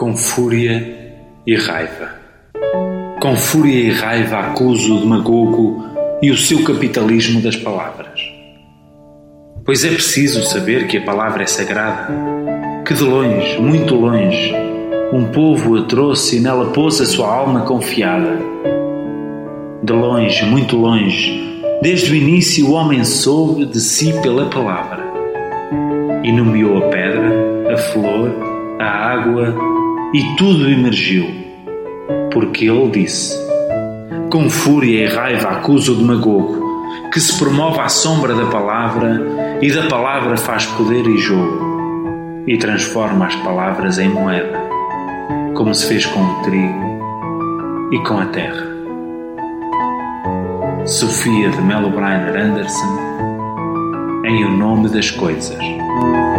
Com fúria e raiva. Com fúria e raiva acuso o demagogo e o seu capitalismo das palavras. Pois é preciso saber que a palavra é sagrada, que de longe, muito longe, um povo a trouxe e nela pôs a sua alma confiada. De longe, muito longe, desde o início o homem soube de si pela palavra e nomeou a pedra, a flor, a água e tudo emergiu, porque ele disse: com fúria e raiva acusa o demagogo, que se promove à sombra da palavra e da palavra faz poder e jogo, e transforma as palavras em moeda, como se fez com o trigo e com a terra. Sofia de Mello Briner Anderson, em O Nome das Coisas.